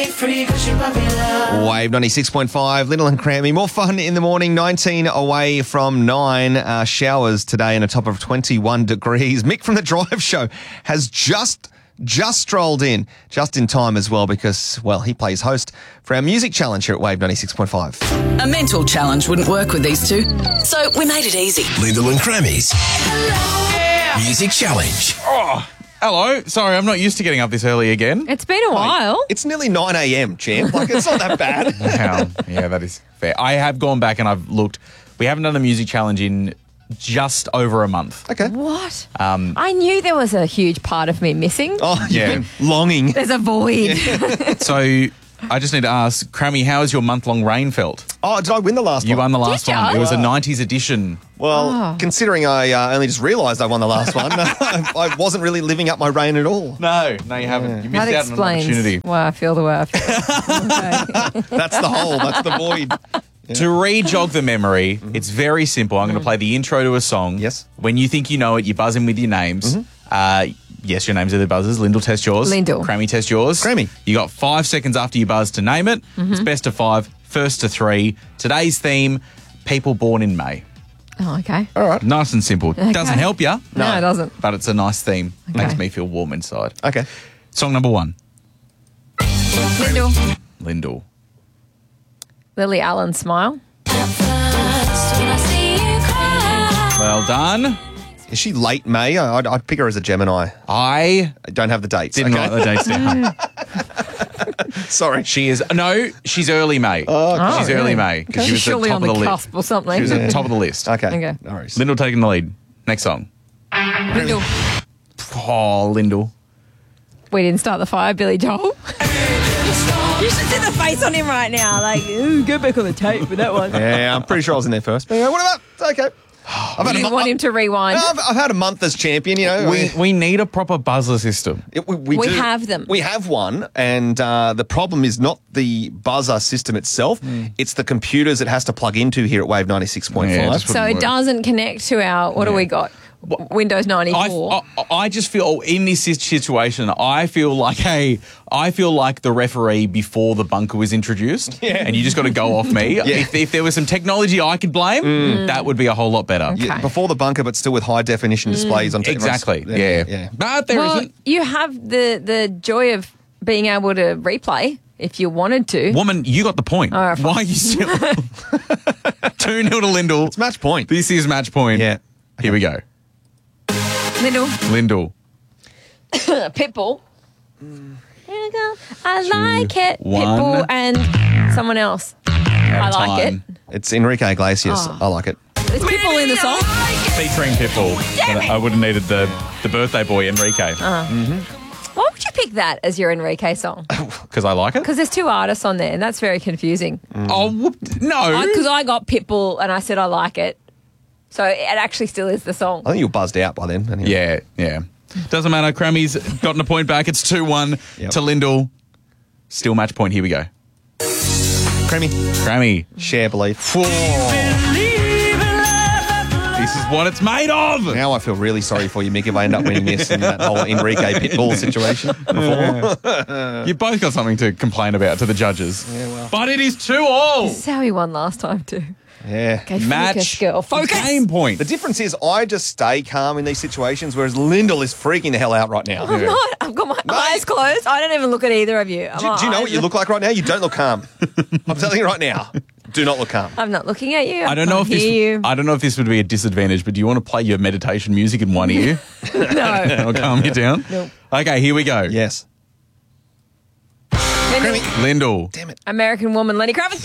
Wave 96.5, Little and Crammy. More fun in the morning, 19 away from 9. Showers today and a top of 21 degrees. Mick from The Drive Show has just strolled in, just in time as well because, well, he plays host for our music challenge here at Wave 96.5. A mental challenge wouldn't work with these two, so we made it easy. Lyndall and Grammy's Music Challenge. Oh, hello. Sorry, I'm not used to getting up this early again. It's been a while. It's nearly 9 a.m, champ. Like, it's not that bad. Yeah, that is fair. I have gone back and I've looked. We haven't done the music challenge in just over a month. Okay. What? I knew there was a huge part of me missing. Oh, Yeah. yeah. Longing. There's a void. So I just need to ask, Crammy, how has your month-long reign felt? Oh, did I win the last You one? won the last Did ya? one. It was a 90s edition. Well, considering I only just realised I won the last one, I wasn't really living up my reign at all. No, you haven't. You missed That out on an opportunity. explains why I feel the way I feel. Okay. That's the hole. That's the void. To re-jog the memory, it's very simple. I'm going to play the intro to a song. Yes. When you think you know it, you buzz in with your names. Yes, your names are the buzzers. Lyndall, test yours. Lyndall. Crammy, test yours. Crammy. You got 5 seconds after you buzz to name it. It's best of 5, first to 3. Today's theme, people born in May. Oh, okay. All right. Nice and simple. Doesn't help you, No, it doesn't. but it's a nice theme. Okay. Makes me feel warm inside. Okay. Song number 1, Lyndall. Lyndall. Lily Allen, Smile. Well done. Is she late May? I'd pick her as a Gemini. I I don't have the dates. didn't okay? write the dates down. Sorry. She's early May. Oh, She's early May because she was at the Surely top on of the the cusp list. or something. She was at the top of the list. Okay. Okay. No worries. Lyndall taking the lead. Next song. Lyndall. Oh, Lyndall. We didn't start the fire, Billy Joel. You should see the face on him right now. Like, ooh, go back on the tape with that one. Yeah, I'm pretty sure I was in there first. But yeah, what about? It's okay. I've had, You want him to rewind. I've had a month as champion, you know. We need a proper buzzer system. We We do. have them. We have one, and the problem is not the buzzer system itself. It's the computers it has to plug into here at Wave 96.5. Yeah, just So it work. doesn't connect to our, what do we got? Windows 94. I just feel in this situation, I feel like the referee before the bunker was introduced, and you just got to go off me. If there was some technology I could blame, that would be a whole lot better. Yeah, Okay. before the bunker, but still with high definition displays on. Exactly. Yeah. But there Well, isn't. you have the joy of being able to replay if you wanted to. Woman, you got the point. All right, fine. Why are you still 2-0 to Lyndall? It's match point. This is match point. Yeah. Here we go. Lyndall. Lyndall. Pitbull. Here we go. I like it. 1. Pitbull and someone else. I like it. It's Enrique Iglesias. Oh. I like it. Is Pitbull in the song? Featuring Pitbull. But I would have needed the birthday boy, Enrique. Why would you pick that as your Enrique song? Because I like it. Because there's 2 artists on there, and that's very confusing. Oh, no. Because I got Pitbull and I said I like it. So it actually still is the song. I think you were buzzed out by then. Anyway. Yeah. Doesn't matter. Crammy's gotten a point back. It's 2-1 Yep. to Lyndall. Still match point. Here we go. Crammy. Crammy. Share belief. 4. This is what it's made of. Now I feel really sorry for you, Mick, if I end up winning this in that whole Enrique Pitbull situation before. You both got something to complain about to the judges. But it is 2-2. This is how he won last time too. Yeah. Okay, Match. focus, girl. Focus. Game point. The difference is I just stay calm in these situations, whereas Lyndall is freaking the hell out right now. I'm not. I've got my eyes closed. I don't even look at either of you. Do you know what you look like right now? You don't look calm. I'm telling you right now. Do not look calm. I'm not looking at you. I don't know if this. hear you. I don't know if this would be a disadvantage, but do you want to play your meditation music in one ear? No. That'll calm you down. Nope. Okay, here we go. Yes. Lyndall. Damn it. American Woman, Lenny Kravitz.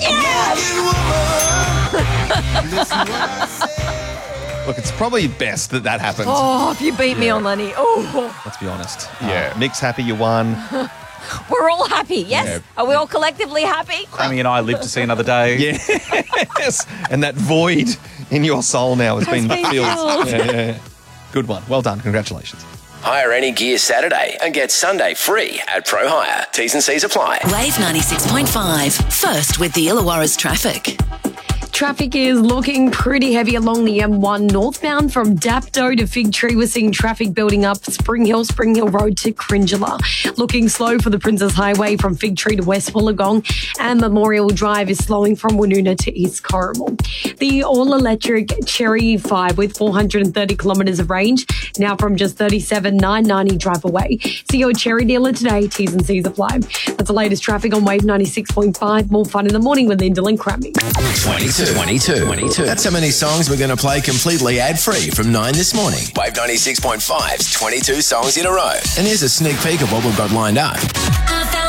Look, it's probably best that happens. Oh, if you beat me on Lenny. Oh, Let's be honest. Yeah. Mick's happy you won. we're all happy. Yes. Yeah. Are we all collectively happy? Crammy and I live to see another day. Yes. And that void in your soul now has been been filled. filled. Yeah. Good one. Well done. Congratulations. Hire any gear Saturday and get Sunday free at Pro Hire. T's and C's apply. Wave 96.5. First with the Illawarra's traffic. Traffic is looking pretty heavy along the M1 northbound from Dapto to Fig Tree. We're seeing traffic building up Spring Hill Road to Cringela. Looking slow for the Princess Highway from Fig Tree to West Wollongong, and Memorial Drive is slowing from Woonona to East Corrimal. The all-electric Cherry 5 with 430 kilometres of range, now from just 37,990 drive away. See your Cherry dealer today. T's and C's apply. That's the latest traffic on Wave 96.5. More fun in the morning with Lyndall and Crammy. 22. That's how many songs we're going to play completely ad-free from 9 this morning. Wave 96.5's 22 songs in a row. And here's a sneak peek of what we've got lined up.